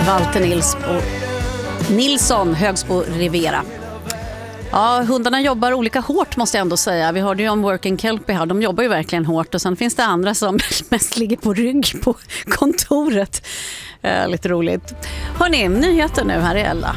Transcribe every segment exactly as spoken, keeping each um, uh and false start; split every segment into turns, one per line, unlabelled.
Walter Nils och Nilsson, Högsbo Rivera. Ja, hundarna jobbar olika hårt måste jag ändå säga. Vi hörde ju om Working Kelpie här. De jobbar ju verkligen hårt. Och sen finns det andra som mest ligger på rygg på kontoret. Eh, lite roligt. Hörrni, nyheter nu. Här är Ella.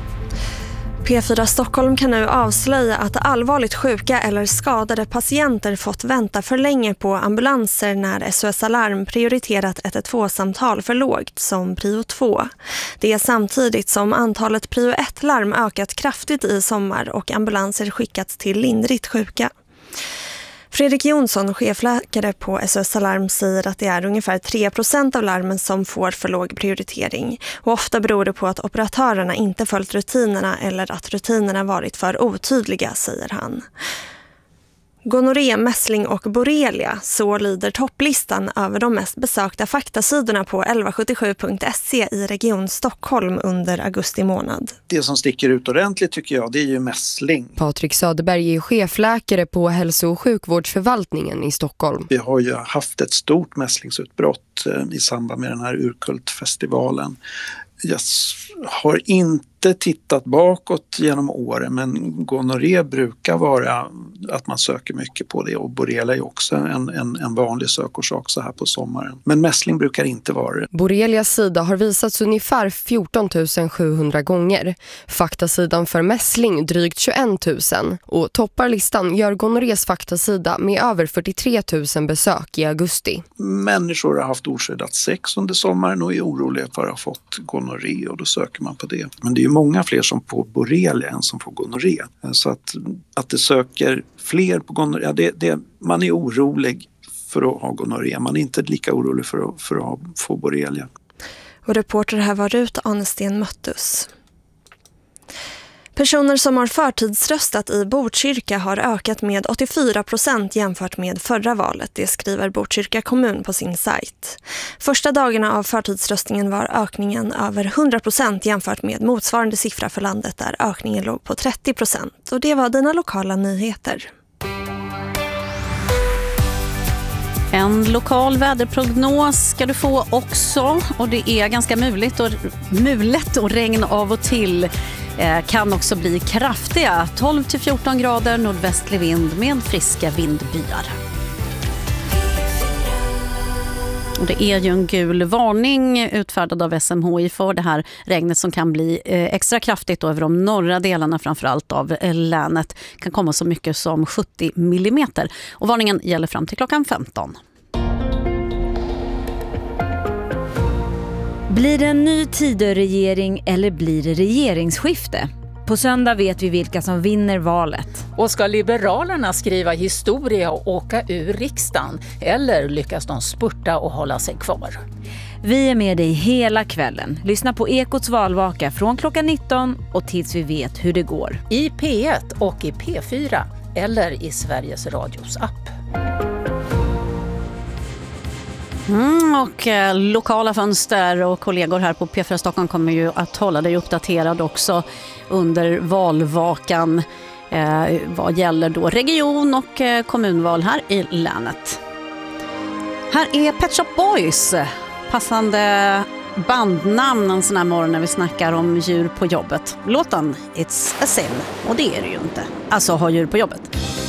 P fyra Stockholm kan nu avslöja att allvarligt sjuka eller skadade patienter fått vänta för länge på ambulanser när S O S Alarm prioriterat ett ett två-samtal för lågt som prio två. Det är samtidigt som antalet prio ett-larm ökat kraftigt i sommar och ambulanser skickats till lindrigt sjuka. Fredrik Jonsson, chefläkare på S O S Alarm, säger att det är ungefär tre procent av larmen som får för låg prioritering. Och ofta beror det på att operatörerna inte följt rutinerna eller att rutinerna varit för otydliga, säger han. Gonorré, mässling och borrelia, så lyder topplistan över de mest besökta faktasidorna på elva sjuttiosju punkt se i Region Stockholm under augusti månad.
Det som sticker ut ordentligt tycker jag, det är ju mässling.
Patrik Söderberg är chefläkare på hälso- och sjukvårdsförvaltningen i Stockholm.
Vi har ju haft ett stort mässlingsutbrott i samband med den här Urkultfestivalen. Jag har inte tittat bakåt genom åren, men gonorré brukar vara att man söker mycket på det, och borrelia är också en, en, en vanlig sökorsak så här på sommaren. Men mässling brukar inte vara det.
Borrelias sida har visats ungefär fjorton tusen sjuhundra gånger. Faktasidan för mässling drygt tjugoett tusen. Och topparlistan gör gonorrés faktasida med över fyrtiotre tusen besök i augusti.
Människor har haft oskyddat sex under sommaren och är oroliga för att ha fått gonorré, och då söker man på det. Men det är ju många fler som får borrelia än som får gonorré. Så att, att det söker fler på gonorré, ja, det, det, man är orolig för att ha gonorré. Man är inte lika orolig för att, för att ha, få borrelia.
Och reporter här var Rut Anesten Möttus. Personer som har förtidsröstat i Botkyrka har ökat med åttiofyra procent jämfört med förra valet, det skriver Botkyrka kommun på sin sajt. Första dagarna av förtidsröstningen var ökningen över hundra procent jämfört med motsvarande siffra för landet där ökningen låg på trettio procent. Och det var dina lokala nyheter.
En lokal väderprognos ska du få också, och det är ganska muligt och, mulet och regn av och till. Eh, kan också bli kraftiga, tolv till fjorton grader nordvästlig vind med friska vindbyar. Och det är ju en gul varning utfärdad av S M H I för det här regnet som kan bli eh, extra kraftigt över de norra delarna framförallt av eh, länet. Kan komma så mycket som sjuttio millimeter. Och varningen gäller fram till klockan femton.
Blir det en ny Tidöregering eller blir det regeringsskifte? På söndag vet vi vilka som vinner valet.
Och ska Liberalerna skriva historia och åka ur riksdagen? Eller lyckas de spurta och hålla sig kvar?
Vi är med dig hela kvällen. Lyssna på Ekots valvaka från klockan nitton och tills vi vet hur det går.
I P ett och i P fyra eller i Sveriges Radios app.
Mm, och eh, lokala fönster och kollegor här på P fyra Stockholm kommer ju att hålla dig uppdaterad också under valvakan eh, vad gäller då region- och eh, kommunval här i länet. Här är Pet Shop Boys, passande bandnamn en sån här morgon när vi snackar om djur på jobbet. Låten It's a Sin, och det är det ju inte. Alltså ha djur på jobbet.